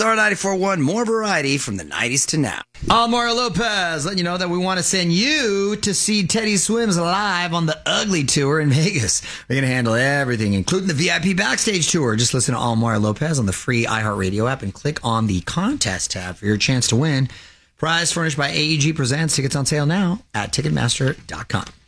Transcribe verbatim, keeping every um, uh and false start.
Star ninety-four point one, more variety from the nineties to now. I'm Mario Lopez, letting you know that we want to send you to see Teddy Swims live on the Ugly Tour in Vegas. We're going to handle everything, including the V I P Backstage Tour. Just listen to All Mario Lopez on the free iHeartRadio app and click on the contest tab for your chance to win. Prize furnished by A E G Presents. Tickets on sale now at Ticketmaster dot com.